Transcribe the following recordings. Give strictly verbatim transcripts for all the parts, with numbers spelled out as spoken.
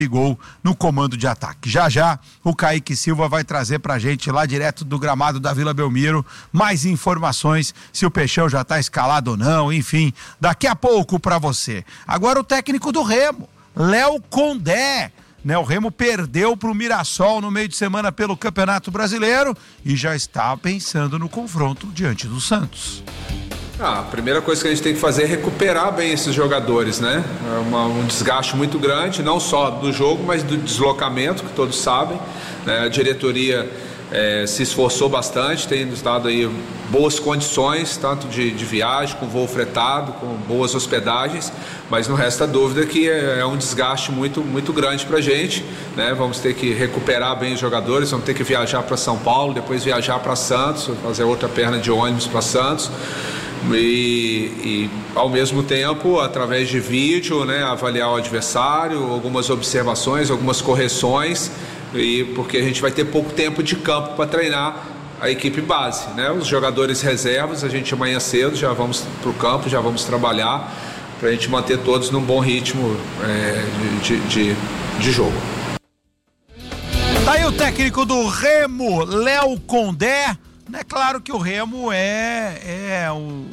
Gol no comando de ataque. Já já o Kaique Silva vai trazer pra gente lá direto do gramado da Vila Belmiro mais informações, se o Peixão já tá escalado ou não, enfim, daqui a pouco pra você. Agora o técnico do Remo, Léo Condé, né? O Remo perdeu pro Mirassol no meio de semana pelo Campeonato Brasileiro e já está pensando no confronto diante do Santos. Ah, a primeira coisa que a gente tem que fazer é recuperar bem esses jogadores, né? É uma, um desgaste muito grande, não só do jogo, mas do deslocamento, que todos sabem, né? A diretoria é, se esforçou bastante, tem nos dado aí boas condições, tanto de, de viagem, com voo fretado, com boas hospedagens, mas não resta dúvida que é, é um desgaste muito, muito grande para a gente, né? Vamos ter que recuperar bem os jogadores, vamos ter que viajar para São Paulo, depois viajar para Santos, fazer outra perna de ônibus para Santos. E, e ao mesmo tempo, através de vídeo, né, avaliar o adversário, algumas observações, algumas correções, e porque a gente vai ter pouco tempo de campo para treinar a equipe base, né? Os jogadores reservas, a gente amanhã cedo já vamos para o campo, já vamos trabalhar para a gente manter todos num bom ritmo é, de, de, de jogo. Tá aí o técnico do Remo, Léo Condé. É claro que o Remo é, é um,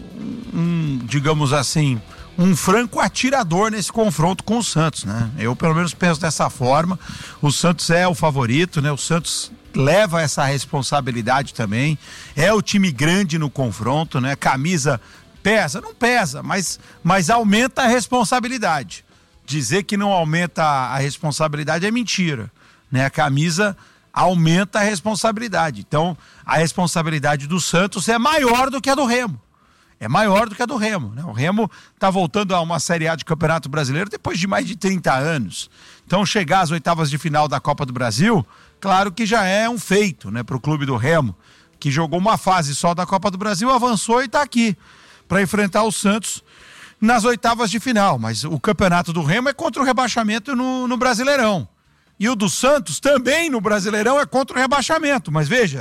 um, digamos assim, um franco atirador nesse confronto com o Santos, né? Eu pelo menos penso dessa forma. O Santos é o favorito, né? O Santos leva essa responsabilidade também. É o time grande no confronto, né? Camisa pesa, não pesa, mas, mas aumenta a responsabilidade. Dizer que não aumenta a responsabilidade é mentira, né? A camisa aumenta a responsabilidade. Então, a responsabilidade do Santos é maior do que a do Remo. É maior do que a do Remo, né? O Remo está voltando a uma Série A de Campeonato Brasileiro depois de mais de trinta anos. Então, chegar às oitavas de final da Copa do Brasil, claro que já é um feito, né, para o clube do Remo, que jogou uma fase só da Copa do Brasil, avançou e está aqui para enfrentar o Santos nas oitavas de final. Mas o campeonato do Remo é contra o rebaixamento no, no Brasileirão. E o do Santos também no Brasileirão é contra o rebaixamento. Mas veja,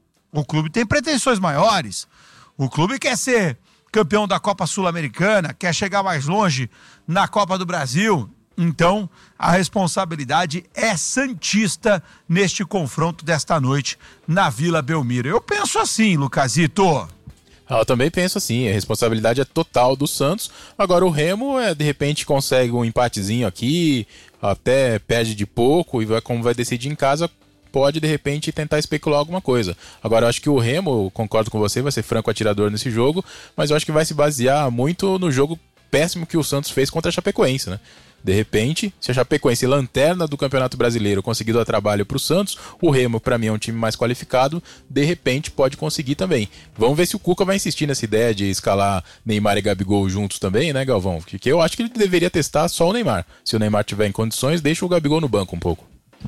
o clube tem pretensões maiores. O clube quer ser campeão da Copa Sul-Americana, quer chegar mais longe na Copa do Brasil. Então, a responsabilidade é santista neste confronto desta noite na Vila Belmiro. Eu penso assim, Lucasito. Eu também penso assim, a responsabilidade é total do Santos. Agora o Remo, é, de repente, consegue um empatezinho aqui, até perde de pouco, e vai, como vai decidir em casa, pode de repente tentar especular alguma coisa. Agora eu acho que o Remo, concordo com você, vai ser franco atirador nesse jogo, mas eu acho que vai se basear muito no jogo péssimo que o Santos fez contra a Chapecoense, né? De repente, se a Chapecoense, lanterna do Campeonato Brasileiro, conseguir dar trabalho para o Santos, o Remo, para mim, é um time mais qualificado, de repente pode conseguir também. Vamos ver se o Cuca vai insistir nessa ideia de escalar Neymar e Gabigol juntos também, né, Galvão? Porque eu acho que ele deveria testar só o Neymar. Se o Neymar tiver em condições, deixa o Gabigol no banco um pouco.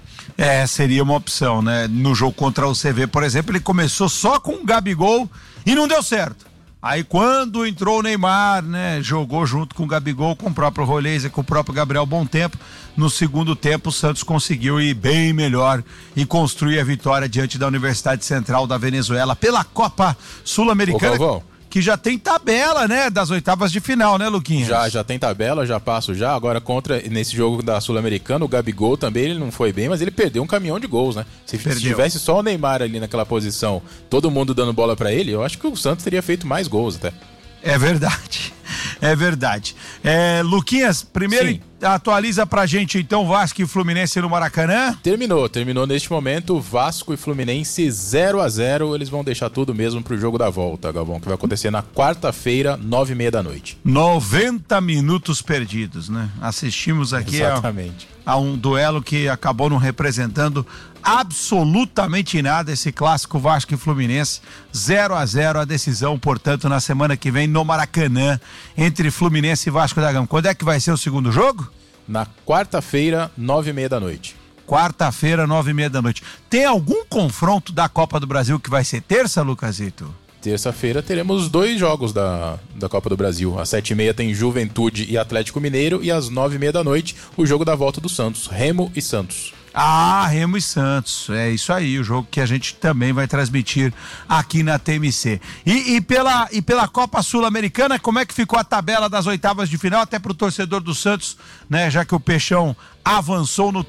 É, seria uma opção, né? No jogo contra o C V, por exemplo, ele começou só com o Gabigol e não deu certo. Aí quando entrou o Neymar, né, jogou junto com o Gabigol, com o próprio Roleza e com o próprio Gabriel Bontempo. No segundo tempo o Santos conseguiu ir bem melhor e construir a vitória diante da Universidade Central da Venezuela pela Copa Sul-Americana, que já tem tabela, né, das oitavas de final, né, Luquinhas? Já, já tem tabela, já passo já. Agora contra, nesse jogo da Sul-Americana, o Gabigol também, ele não foi bem, mas ele perdeu um caminhão de gols, né? Se perdeu. Tivesse só o Neymar ali naquela posição, todo mundo dando bola pra ele, eu acho que o Santos teria feito mais gols até. É verdade, é verdade. É, Luquinhas, primeiro Sim. atualiza pra gente então Vasco e Fluminense no Maracanã. Terminou, terminou neste momento Vasco e Fluminense zero a zero, eles vão deixar tudo mesmo pro jogo da volta, Galvão, que vai acontecer na quarta-feira, nove e meia da noite. noventa minutos perdidos, né? Assistimos aqui Exatamente. A, a um duelo que acabou não representando absolutamente nada, esse clássico Vasco e Fluminense, zero a zero a decisão, portanto, na semana que vem no Maracanã, entre Fluminense e Vasco da Gama. Quando é que vai ser o segundo jogo? Na quarta-feira, nove e meia da noite. Quarta-feira, nove e meia da noite. Tem algum confronto da Copa do Brasil que vai ser terça, Lucasito? Terça-feira teremos dois jogos da, da Copa do Brasil. Às sete e meia tem Juventude e Atlético Mineiro, e às nove e meia da noite o jogo da volta do Santos, Remo e Santos. Ah, Remo e Santos, é isso aí, o jogo que a gente também vai transmitir aqui na T M C. E, e, pela, e pela Copa Sul-Americana, como é que ficou a tabela das oitavas de final, até pro torcedor do Santos, né, já que o Peixão avançou no